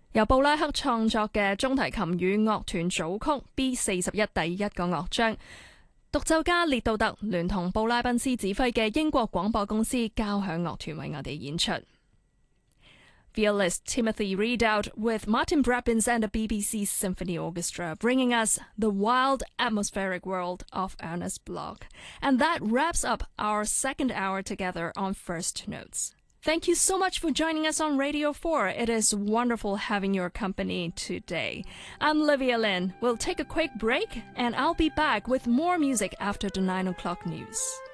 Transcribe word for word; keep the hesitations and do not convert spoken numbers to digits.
由布拉克創作嘅中提琴與樂團組曲 B 四十一第一個樂章，獨奏家列杜特聯同布拉賓斯指揮嘅英國廣播公司交響樂團為我哋演出。Violist Timothy Ridout with Martin Brappins and the B B C Symphony Orchestra bringing us the wild atmospheric world of Ernest Bloch. And that wraps up our second hour together on First Notes. Thank you so much for joining us on Radio four. It is wonderful having your company today. I'm Livia Lynn. We'll take a quick break and I'll be back with more music after the nine o'clock news.